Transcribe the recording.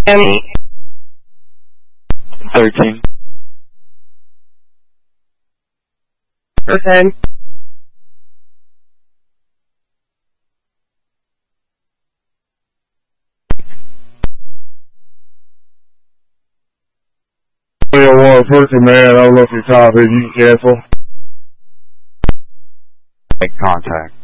Miami. 13. Okay. First command, I don't know if you're copy, you can cancel. Make contact.